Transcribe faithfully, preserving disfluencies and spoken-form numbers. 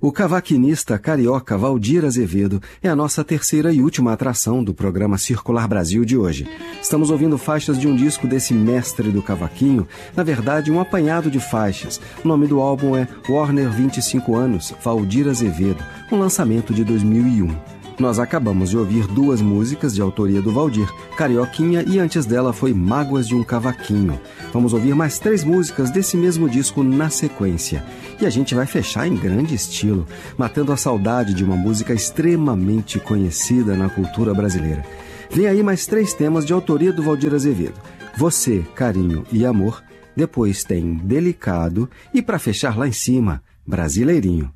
O cavaquinista carioca Valdir Azevedo é a nossa terceira e última atração do programa Circular Brasil de hoje. Estamos ouvindo faixas de um disco desse mestre do cavaquinho, na verdade um apanhado de faixas. O nome do álbum é Warner vinte e cinco anos, Valdir Azevedo, um lançamento de dois mil e um. Nós acabamos de ouvir duas músicas de autoria do Valdir, Carioquinha, e antes dela foi Mágoas de um Cavaquinho. Vamos ouvir mais três músicas desse mesmo disco na sequência. E a gente vai fechar em grande estilo, matando a saudade de uma música extremamente conhecida na cultura brasileira. Vem aí mais três temas de autoria do Valdir Azevedo. Você, Carinho e Amor. Depois tem Delicado e, para fechar lá em cima, Brasileirinho.